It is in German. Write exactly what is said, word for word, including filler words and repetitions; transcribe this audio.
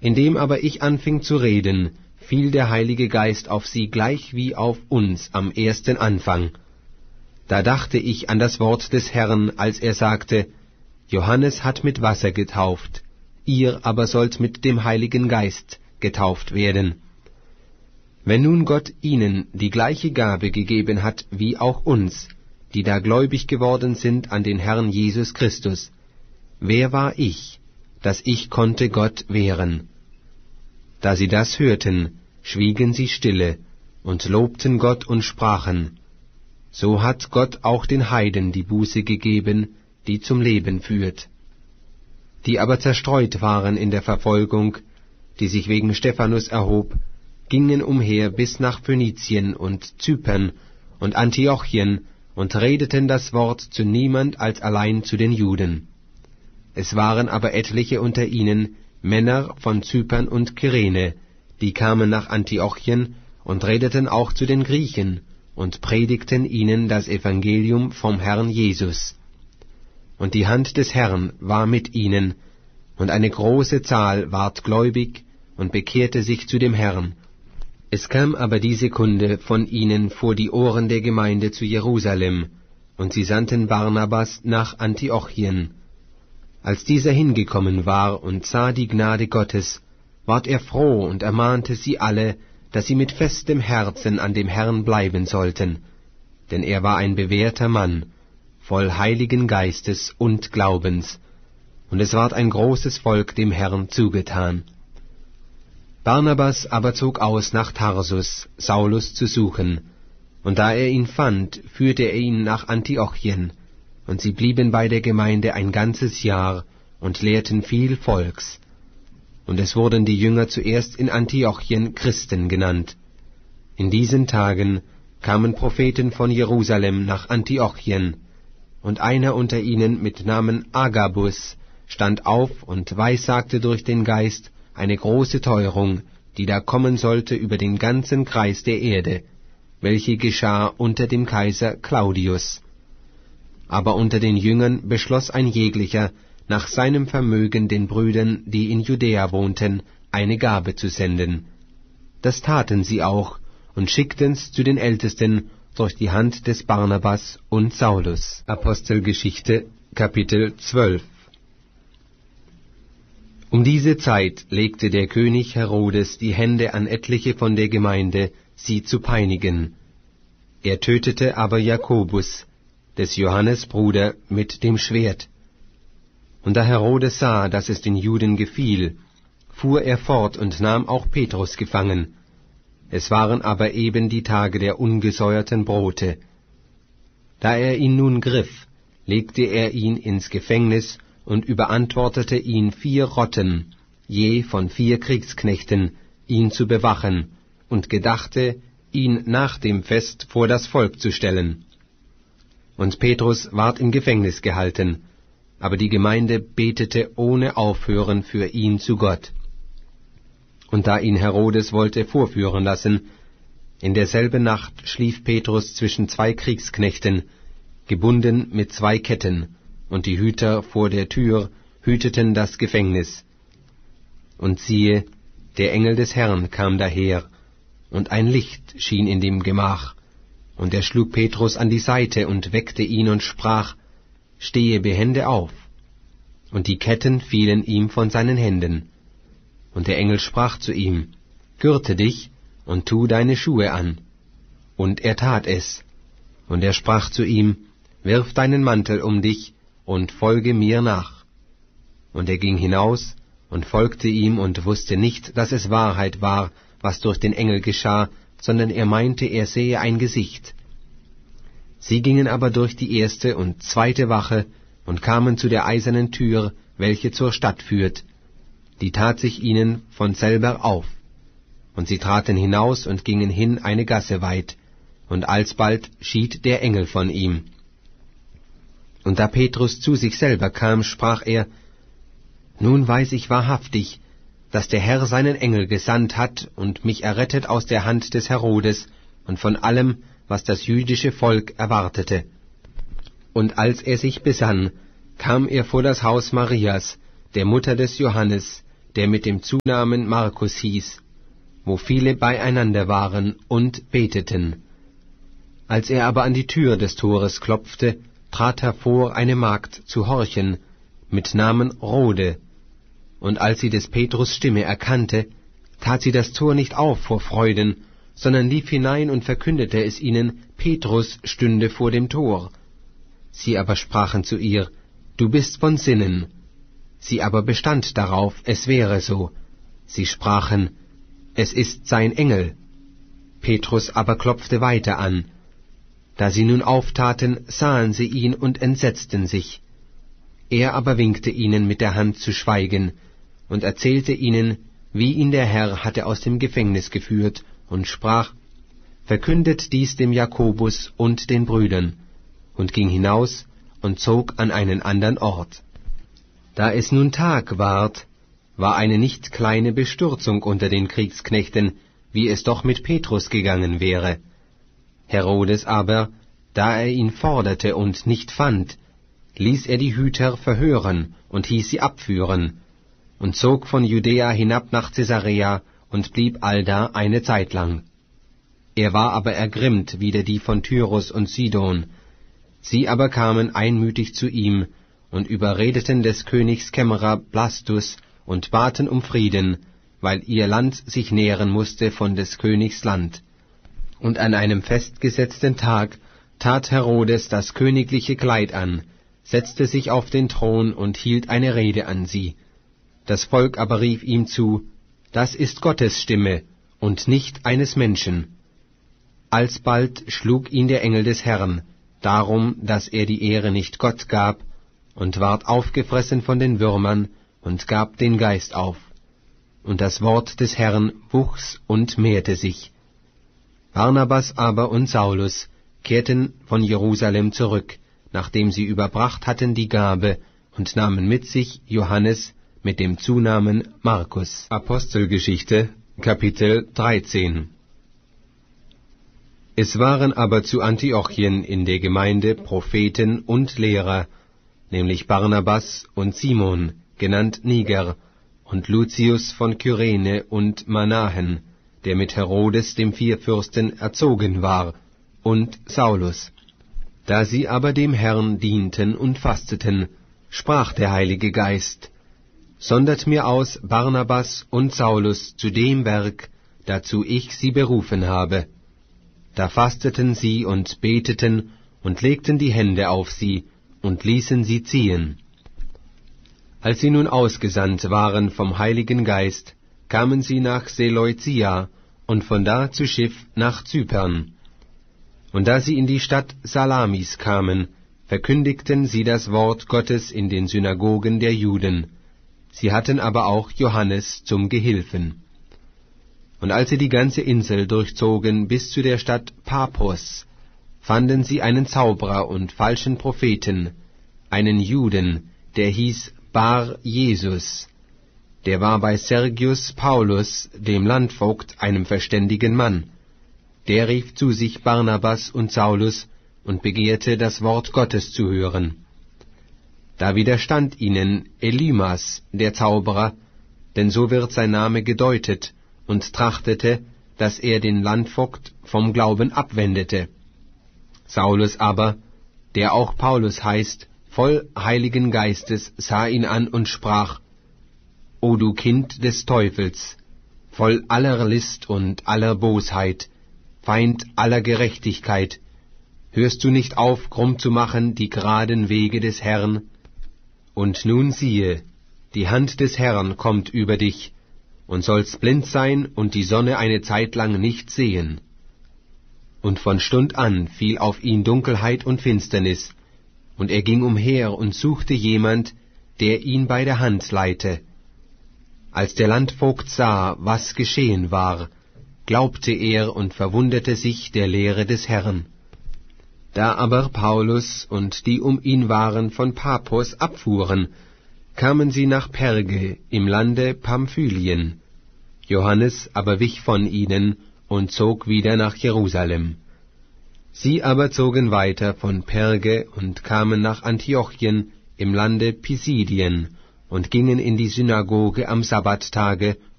Indem aber ich anfing zu reden, fiel der Heilige Geist auf sie gleich wie auf uns am ersten Anfang. Da dachte ich an das Wort des Herrn, als er sagte, Johannes hat mit Wasser getauft, ihr aber sollt mit dem Heiligen Geist getauft werden. Wenn nun Gott ihnen die gleiche Gabe gegeben hat wie auch uns, die da gläubig geworden sind an den Herrn Jesus Christus, wer war ich, dass ich konnte Gott wehren? Da sie das hörten, schwiegen sie stille und lobten Gott und sprachen, so hat Gott auch den Heiden die Buße gegeben, die zum Leben führt. Die aber zerstreut waren in der Verfolgung, die sich wegen Stephanus erhob, gingen umher bis nach Phönizien und Zypern und Antiochien und redeten das Wort zu niemand als allein zu den Juden. Es waren aber etliche unter ihnen, Männer von Zypern und Kyrene, die kamen nach Antiochien und redeten auch zu den Griechen und predigten ihnen das Evangelium vom Herrn Jesus. Und die Hand des Herrn war mit ihnen, und eine große Zahl ward gläubig und bekehrte sich zu dem Herrn. Es kam aber diese Kunde von ihnen vor die Ohren der Gemeinde zu Jerusalem, und sie sandten Barnabas nach Antiochien. Als dieser hingekommen war und sah die Gnade Gottes, ward er froh und ermahnte sie alle, dass sie mit festem Herzen an dem Herrn bleiben sollten, denn er war ein bewährter Mann, voll Heiligen Geistes und Glaubens, und es ward ein großes Volk dem Herrn zugetan. Barnabas aber zog aus nach Tarsus, Saulus zu suchen, und da er ihn fand, führte er ihn nach Antiochien, und sie blieben bei der Gemeinde ein ganzes Jahr und lehrten viel Volks. Und es wurden die Jünger zuerst in Antiochien Christen genannt. In diesen Tagen kamen Propheten von Jerusalem nach Antiochien, und einer unter ihnen mit Namen Agabus stand auf und weissagte durch den Geist eine große Teuerung, die da kommen sollte über den ganzen Kreis der Erde, welche geschah unter dem Kaiser Claudius. Aber unter den Jüngern beschloss ein jeglicher, nach seinem Vermögen den Brüdern, die in Judäa wohnten, eine Gabe zu senden. Das taten sie auch und schickten's zu den Ältesten durch die Hand des Barnabas und Saulus. Apostelgeschichte, Kapitel zwölf. Um diese Zeit legte der König Herodes die Hände an etliche von der Gemeinde, sie zu peinigen. Er tötete aber Jakobus, des Johannes Bruder, mit dem Schwert. Und da Herodes sah, dass es den Juden gefiel, fuhr er fort und nahm auch Petrus gefangen. Es waren aber eben die Tage der ungesäuerten Brote. Da er ihn nun griff, legte er ihn ins Gefängnis und überantwortete ihn vier Rotten, je von vier Kriegsknechten, ihn zu bewachen, und gedachte, ihn nach dem Fest vor das Volk zu stellen. Und Petrus ward im Gefängnis gehalten, aber die Gemeinde betete ohne Aufhören für ihn zu Gott. Und da ihn Herodes wollte vorführen lassen, in derselben Nacht schlief Petrus zwischen zwei Kriegsknechten, gebunden mit zwei Ketten, und die Hüter vor der Tür hüteten das Gefängnis. Und siehe, der Engel des Herrn kam daher, und ein Licht schien in dem Gemach, und er schlug Petrus an die Seite und weckte ihn und sprach, »Stehe behende auf!« Und die Ketten fielen ihm von seinen Händen. Und der Engel sprach zu ihm, »Gürte dich und tu deine Schuhe an.« Und er tat es. Und er sprach zu ihm, »Wirf deinen Mantel um dich und folge mir nach.« Und er ging hinaus und folgte ihm und wusste nicht, dass es Wahrheit war, was durch den Engel geschah, sondern er meinte, er sähe ein Gesicht. Sie gingen aber durch die erste und zweite Wache und kamen zu der eisernen Tür, welche zur Stadt führt. Die tat sich ihnen von selber auf. Und sie traten hinaus und gingen hin eine Gasse weit, und alsbald schied der Engel von ihm. Und da Petrus zu sich selber kam, sprach er, »Nun weiß ich wahrhaftig, dass der Herr seinen Engel gesandt hat und mich errettet aus der Hand des Herodes und von allem, was das jüdische Volk erwartete.« Und als er sich besann, kam er vor das Haus Marias, der Mutter des Johannes, der mit dem Zunamen Markus hieß, wo viele beieinander waren und beteten. Als er aber an die Tür des Tores klopfte, trat hervor eine Magd zu horchen, mit Namen Rhode, und als sie des Petrus Stimme erkannte, tat sie das Tor nicht auf vor Freuden, sondern lief hinein und verkündete es ihnen, Petrus stünde vor dem Tor. Sie aber sprachen zu ihr, Du bist von Sinnen. Sie aber bestand darauf, es wäre so. Sie sprachen, Es ist sein Engel. Petrus aber klopfte weiter an. Da sie nun auftaten, sahen sie ihn und entsetzten sich. Er aber winkte ihnen mit der Hand zu schweigen und erzählte ihnen, wie ihn der Herr hatte aus dem Gefängnis geführt, und sprach, Verkündet dies dem Jakobus und den Brüdern, und ging hinaus und zog an einen andern Ort. Da es nun Tag ward, war eine nicht kleine Bestürzung unter den Kriegsknechten, wie es doch mit Petrus gegangen wäre. Herodes aber, da er ihn forderte und nicht fand, ließ er die Hüter verhören und hieß sie abführen, und zog von Judäa hinab nach Caesarea und blieb allda eine Zeit lang. Er war aber ergrimmt wider die von Tyrus und Sidon. Sie aber kamen einmütig zu ihm und überredeten des Königs Kämmerer Blastus und baten um Frieden, weil ihr Land sich nähren musste von des Königs Land. Und an einem festgesetzten Tag tat Herodes das königliche Kleid an, setzte sich auf den Thron und hielt eine Rede an sie. Das Volk aber rief ihm zu, Das ist Gottes Stimme und nicht eines Menschen. Alsbald schlug ihn der Engel des Herrn, darum, dass er die Ehre nicht Gott gab, und ward aufgefressen von den Würmern und gab den Geist auf. Und das Wort des Herrn wuchs und mehrte sich. Barnabas aber und Saulus kehrten von Jerusalem zurück, nachdem sie überbracht hatten die Gabe, und nahmen mit sich Johannes mit dem Zunamen Markus. Apostelgeschichte, Kapitel dreizehn. Es waren aber zu Antiochien in der Gemeinde Propheten und Lehrer, nämlich Barnabas und Simon, genannt Niger, und Lucius von Kyrene und Manahen, der mit Herodes dem Vierfürsten erzogen war, und Saulus. Da sie aber dem Herrn dienten und fasteten, sprach der Heilige Geist, Sondert mir aus Barnabas und Saulus zu dem Werk, dazu ich sie berufen habe. Da fasteten sie und beteten und legten die Hände auf sie und ließen sie ziehen. Als sie nun ausgesandt waren vom Heiligen Geist, kamen sie nach Seleucia und von da zu Schiff nach Zypern. Und da sie in die Stadt Salamis kamen, verkündigten sie das Wort Gottes in den Synagogen der Juden. Sie hatten aber auch Johannes zum Gehilfen. Und als sie die ganze Insel durchzogen bis zu der Stadt Paphos, fanden sie einen Zauberer und falschen Propheten, einen Juden, der hieß Bar Jesus. Der war bei Sergius Paulus, dem Landvogt, einem verständigen Mann. Der rief zu sich Barnabas und Saulus und begehrte, das Wort Gottes zu hören. Da widerstand ihnen Elymas, der Zauberer, denn so wird sein Name gedeutet, und trachtete, dass er den Landvogt vom Glauben abwendete. Saulus aber, der auch Paulus heißt, voll Heiligen Geistes, sah ihn an und sprach, O du Kind des Teufels, voll aller List und aller Bosheit, Feind aller Gerechtigkeit, hörst du nicht auf, krumm zu machen die geraden Wege des Herrn? Und nun siehe, die Hand des Herrn kommt über dich, und sollst blind sein und die Sonne eine Zeit lang nicht sehen. Und von Stund an fiel auf ihn Dunkelheit und Finsternis, und er ging umher und suchte jemand, der ihn bei der Hand leite. Als der Landvogt sah, was geschehen war, glaubte er und verwunderte sich der Lehre des Herrn. Da aber Paulus und die um ihn waren von Paphos abfuhren, kamen sie nach Perge im Lande Pamphylien. Johannes aber wich von ihnen und zog wieder nach Jerusalem. Sie aber zogen weiter von Perge und kamen nach Antiochien im Lande Pisidien und gingen in die Synagoge am Sabbattage